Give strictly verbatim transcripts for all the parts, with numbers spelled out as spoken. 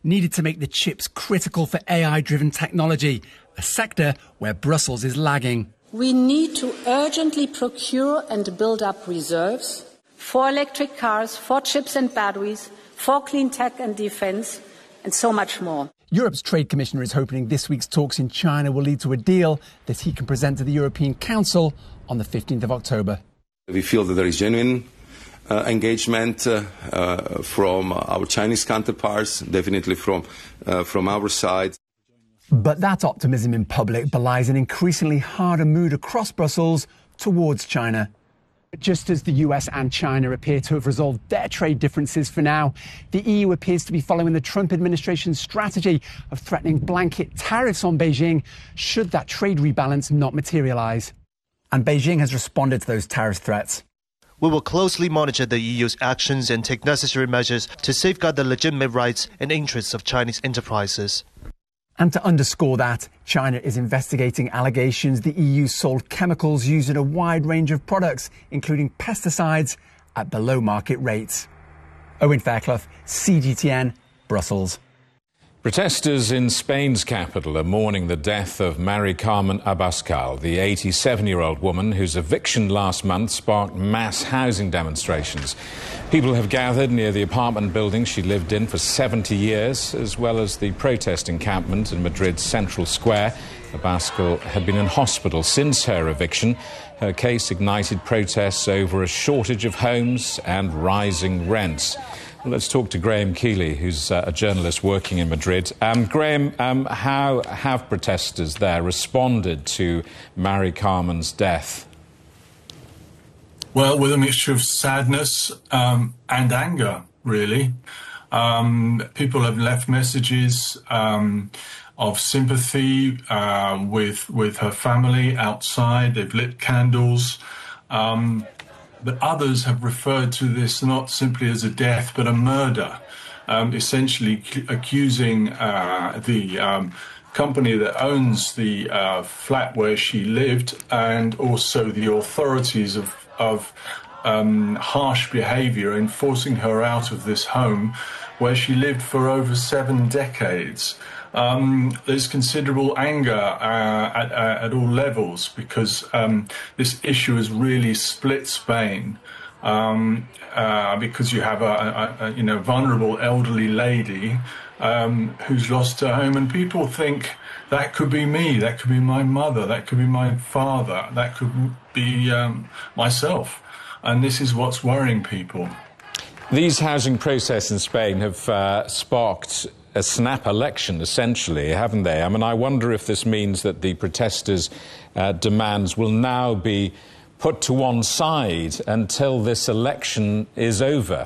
needed to make the chips critical for A I-driven technology, a sector where Brussels is lagging. We need to urgently procure and build up reserves for electric cars, for chips and batteries, for clean tech and defence, and so much more. Europe's Trade Commissioner is hoping this week's talks in China will lead to a deal that he can present to the European Council on the fifteenth of October. We feel that there is genuine uh, engagement uh, uh, from our Chinese counterparts, definitely from, uh, from our side. But that optimism in public belies an increasingly harder mood across Brussels towards China. Just as the U S and China appear to have resolved their trade differences for now, the E U appears to be following the Trump administration's strategy of threatening blanket tariffs on Beijing should that trade rebalance not materialise. And Beijing has responded to those tariff threats. We will closely monitor the E U's actions and take necessary measures to safeguard the legitimate rights and interests of Chinese enterprises. And to underscore that, China is investigating allegations the E U sold chemicals used in a wide range of products, including pesticides, at below market rates. Owen Fairclough, C G T N, Brussels. Protesters in Spain's capital are mourning the death of Mari Carmen Abascal, the eighty-seven-year-old woman whose eviction last month sparked mass housing demonstrations. People have gathered near the apartment building she lived in for seventy years, as well as the protest encampment in Madrid's Central Square. Abascal had been in hospital since her eviction. Her case ignited protests over a shortage of homes and rising rents. Well, let's talk to Graham Keeley, who's uh, a journalist working in Madrid. Um, Graham, um, how have protesters there responded to Mari Carmen's death? Well, with a mixture of sadness um, and anger, really. Um, people have left messages um, of sympathy uh, with with her family outside. They've lit candles. Um, But others have referred to this not simply as a death, but a murder, um, essentially c- accusing uh, the um, company that owns the uh, flat where she lived and also the authorities of, of um, harsh behaviour in forcing her out of this home where she lived for over seven decades. Um, there's considerable anger uh, at, uh, at all levels because um, this issue has really split Spain. Um, uh, because you have a, a, a you know vulnerable elderly lady um, who's lost her home, and people think that could be me, that could be my mother, that could be my father, that could be um, myself, and this is what's worrying people. These housing protests in Spain have uh, sparked a snap election, essentially, haven't they? I mean, I wonder if this means that the protesters' uh, demands will now be put to one side until this election is over.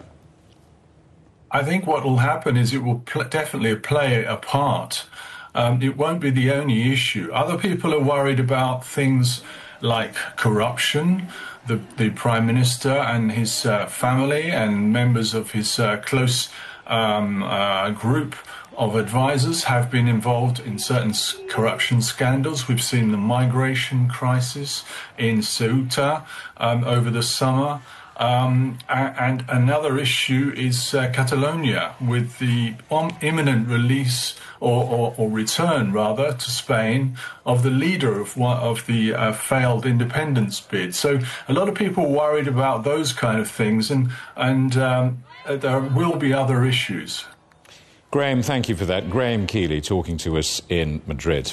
I think what will happen is it will pl- definitely play a part. Um, it won't be the only issue. Other people are worried about things like corruption. The, the Prime Minister and his uh, family and members of his uh, close um, uh, group of advisors have been involved in certain corruption scandals. We've seen the migration crisis in Ceuta um, over the summer. Um, and another issue is uh, Catalonia, with the imminent release or, or, or return, rather, to Spain of the leader of one of the uh, failed independence bid. So a lot of people worried about those kind of things, and and um, there will be other issues. Graham, thank you for that. Graham Keeley talking to us in Madrid.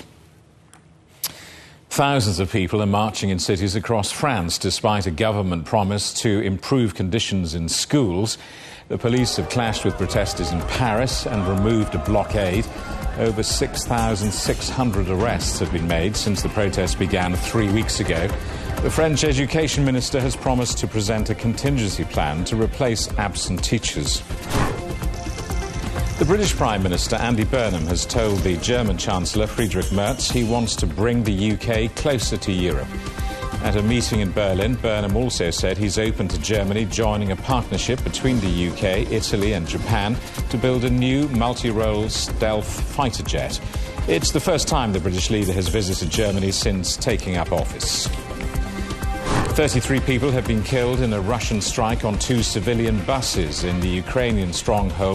Thousands of people are marching in cities across France despite a government promise to improve conditions in schools. The police have clashed with protesters in Paris and removed a blockade. Over six thousand six hundred arrests have been made since the protests began three weeks ago. The French education minister has promised to present a contingency plan to replace absent teachers. The British Prime Minister, Andy Burnham, has told the German Chancellor, Friedrich Merz, he wants to bring the U K closer to Europe. At a meeting in Berlin, Burnham also said he's open to Germany joining a partnership between the U K, Italy and Japan to build a new multi-role stealth fighter jet. It's the first time the British leader has visited Germany since taking up office. thirty-three people have been killed in a Russian strike on two civilian buses in the Ukrainian stronghold